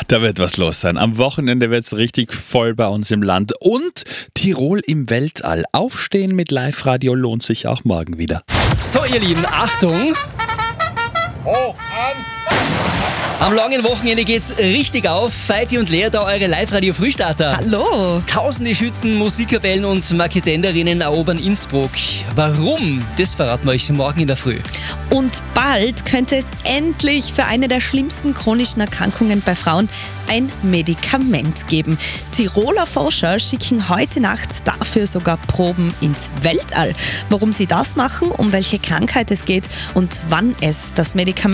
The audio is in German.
Da wird was los sein. Am Wochenende wird es richtig voll bei uns im Land. Und Tirol im Weltall. Aufstehen mit Live-Radio lohnt sich auch morgen wieder. So, ihr Lieben, Achtung! Am langen Wochenende geht's richtig auf. Feiti und Lea, da eure Live-Radio-Frühstarter. Hallo! Tausende Schützen, Musikkapellen und Marketenderinnen erobern Innsbruck. Warum? Das verraten wir euch morgen in der Früh. Und bald könnte es endlich für eine der schlimmsten chronischen Erkrankungen bei Frauen ein Medikament geben. Tiroler Forscher schicken heute Nacht dafür sogar Proben ins Weltall. Warum sie das machen, um welche Krankheit es geht und wann es das Medikament